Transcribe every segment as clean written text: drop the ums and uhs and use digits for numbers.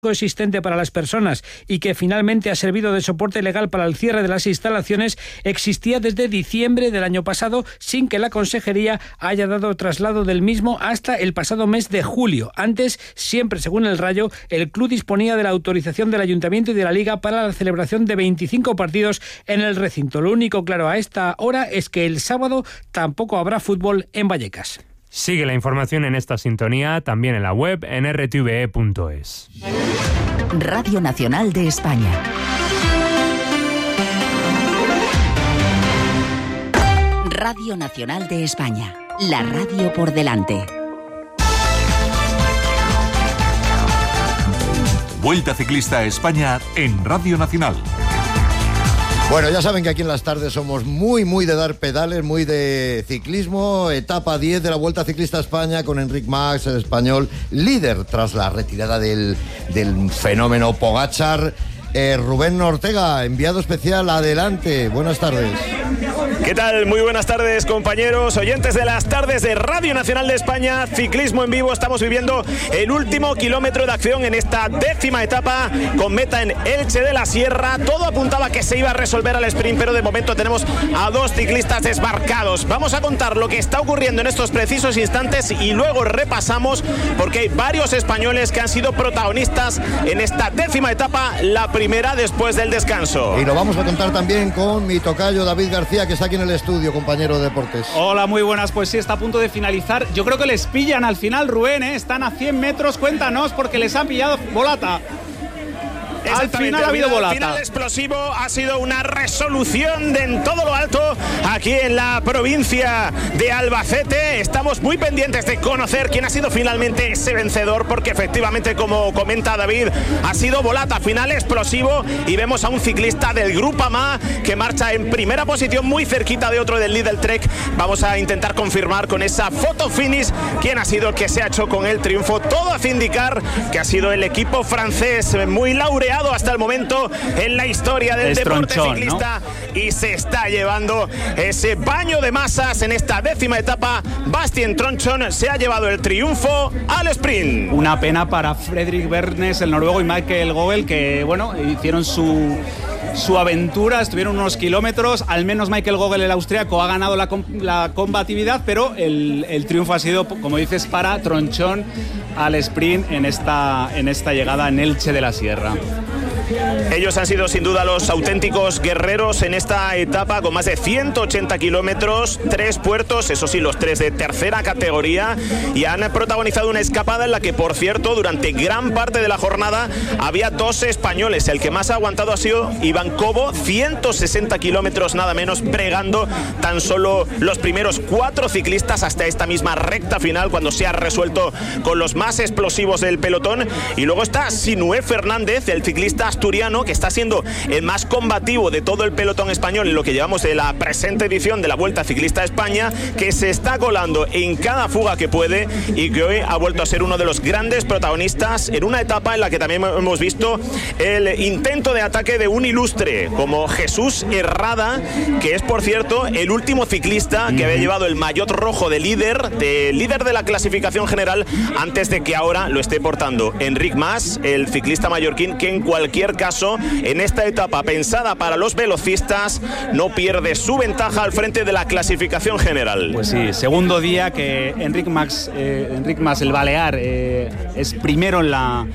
existente para las personas y que finalmente ha servido de soporte legal para el cierre de las instalaciones existía desde diciembre del año pasado sin que la Consejería haya dado traslado del mismo hasta el pasado mes de julio. Antes, siempre según el Rayo, el club disponía de la autorización del Ayuntamiento y de la Liga para la celebración de 25 partidos en el recinto. Lo único claro a esta hora es que el sábado tampoco habrá fútbol en Vallecas. Sigue la información en esta sintonía, también en la web en rtve.es. Radio Nacional de España. Radio Nacional de España. La radio por delante. Vuelta Ciclista a España en Radio Nacional. Bueno, ya saben que aquí en las tardes somos muy de dar pedales, muy de ciclismo. Etapa 10 de la Vuelta Ciclista a España con Enric Mas, el español, líder tras la retirada del fenómeno Pogačar. Rubén Ortega, enviado especial, adelante. Buenas tardes. ¿Qué tal? Muy buenas tardes, compañeros, oyentes de las tardes de Radio Nacional de España. Ciclismo en vivo, estamos viviendo el último kilómetro de acción en esta 10ª etapa con meta en Elche de la Sierra. Todo apuntaba que se iba a resolver al sprint, pero de momento tenemos a dos ciclistas desbarcados. Vamos a contar lo que está ocurriendo en estos precisos instantes y luego repasamos porque hay varios españoles que han sido protagonistas en esta 10ª etapa, la primera después del descanso. Y lo vamos a contar también con mi tocayo David García, que está aquí en el estudio, compañero de deportes. Hola, muy buenas. Pues sí, está a punto de finalizar. Yo creo que les pillan al final, Rubén, ¿eh? Están a 100 metros, cuéntanos, porque les han pillado volata. Al final ha habido volata. El final explosivo ha sido una resolución en todo lo alto aquí en la provincia de Albacete. Estamos muy pendientes de conocer quién ha sido finalmente ese vencedor, porque efectivamente, como comenta David, ha sido volata, final explosivo, y vemos a un ciclista del Groupama que marcha en primera posición muy cerquita de otro del Lidl Trek. Vamos a intentar confirmar con esa foto finish quién ha sido el que se ha hecho con el triunfo. Todo hace indicar que ha sido el equipo francés, muy laureado hasta el momento en la historia del deporte ciclista, ¿no? Y se está llevando ese baño de masas en esta 10ª etapa. Bastien Tronchon se ha llevado el triunfo al sprint. Una pena para Fredrik Bernes, el noruego, y Michael Gogel, que bueno, hicieron su aventura, estuvieron unos kilómetros. Al menos Michael Gogel, el austriaco, ha ganado la combatividad, pero el triunfo ha sido, como dices, para Tronchon al sprint en esta llegada en Elche de la Sierra. Ellos han sido sin duda los auténticos guerreros en esta etapa, con más de 180 kilómetros, 3 puertos, eso sí, los 3 de tercera categoría, y han protagonizado una escapada en la que, por cierto, durante gran parte de la jornada había 2 españoles. El que más ha aguantado ha sido Iván Cobo, 160 kilómetros nada menos, bregando tan solo los primeros 4 ciclistas hasta esta misma recta final, cuando se ha resuelto con los más explosivos del pelotón. Y luego está Sinué Fernández, el ciclista asturiano, que está siendo el más combativo de todo el pelotón español en lo que llevamos de la presente edición de la Vuelta Ciclista a España, que se está colando en cada fuga que puede y que hoy ha vuelto a ser uno de los grandes protagonistas en una etapa en la que también hemos visto el intento de ataque de un ilustre como Jesús Herrada, que es, por cierto, el último ciclista que había llevado el maillot rojo de líder de la clasificación general, antes de que ahora lo esté portando Enric Mas, el ciclista mallorquín, que en cualquier caso, en esta etapa pensada para los velocistas, no pierde su ventaja al frente de la clasificación general. Pues sí, segundo día que Enric Mas, el balear, es primero en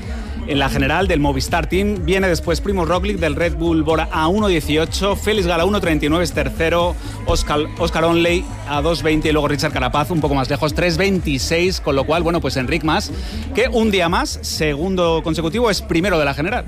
la general del Movistar Team. Viene después Primož Roglič del Red Bull Bora a 1.18, Félix Gala a 1.39 es tercero, Oscar Onley a 2.20 y luego Richard Carapaz un poco más lejos, 3.26, con lo cual, bueno, pues Enric Mas, que un día más, segundo consecutivo, es primero de la general.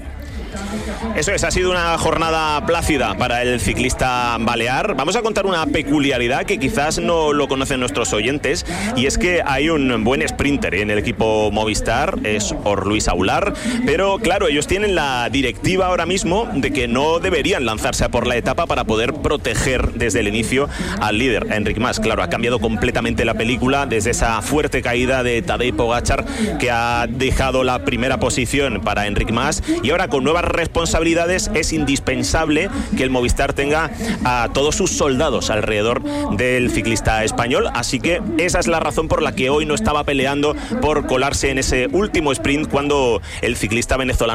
Eso es, ha sido una jornada plácida para el ciclista balear. Vamos a contar una peculiaridad que quizás no lo conocen nuestros oyentes, y es que hay un buen sprinter en el equipo Movistar, es Luis Aular, pero claro, ellos tienen la directiva ahora mismo de que no deberían lanzarse a por la etapa para poder proteger desde el inicio al líder, a Enric Mas. Claro, ha cambiado completamente la película desde esa fuerte caída de Tadej Pogačar, que ha dejado la primera posición para Enric Mas, y ahora con nuevas responsabilidades es indispensable que el Movistar tenga a todos sus soldados alrededor del ciclista español, así que esa es la razón por la que hoy no estaba peleando por colarse en ese último sprint cuando el ciclista venezolano